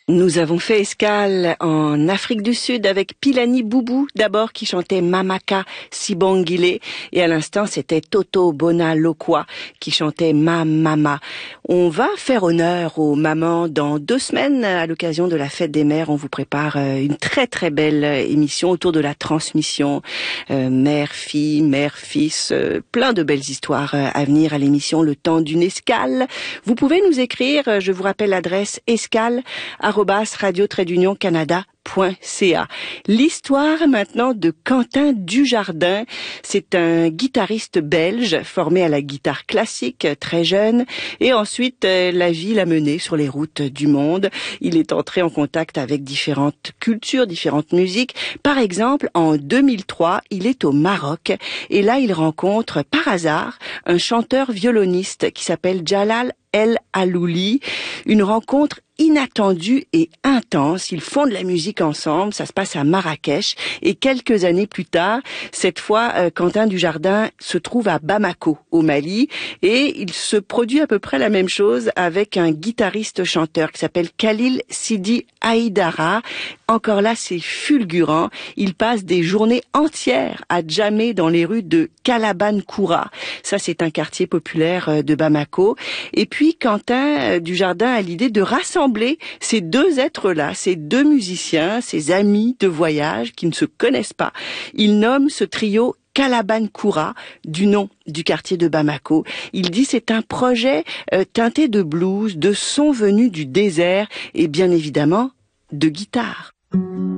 Nous avons fait escale en Afrique du Sud avec Philani Boubou, d'abord qui chantait Mamaka Sibongile, et à l'instant c'était Toto Bona Lokwa qui chantait Ma Mama. On va faire honneur aux mamans dans 2 semaines à l'occasion de la fête des mères. On vous prépare une très très belle émission autour de la transmission mère-fille, mère-fils, plein de belles histoires à venir à l'émission Le Temps d'une escale. Vous pouvez nous écrire, je vous rappelle l'adresse escale@radio-canada.ca. L'histoire maintenant de Quentin Dujardin. C'est un guitariste belge formé à la guitare classique très jeune, et ensuite la vie l'a mené sur les routes du monde. Il est entré en contact avec différentes cultures, différentes musiques. Par exemple, en 2003, il est au Maroc et là il rencontre par hasard un chanteur violoniste qui s'appelle Jalal El Alouli. Une rencontre inattendue et intense. Ils font de la musique ensemble. Ça se passe à Marrakech. Et quelques années plus tard, cette fois, Quentin Dujardin se trouve à Bamako, au Mali. Et il se produit à peu près la même chose avec un guitariste-chanteur qui s'appelle Khalil Sidi Haïdara. Encore là, c'est fulgurant. Il passe des journées entières à jammer dans les rues de Kalabankoura. Ça, c'est un quartier populaire de Bamako. Et puis, Quentin Dujardin a l'idée de rassembler ces 2 êtres-là, ces 2 musiciens, ces amis de voyage qui ne se connaissent pas. Il nomme ce trio Kalabankoura, du nom du quartier de Bamako. Il dit c'est un projet teinté de blues, de sons venus du désert et bien évidemment de guitare.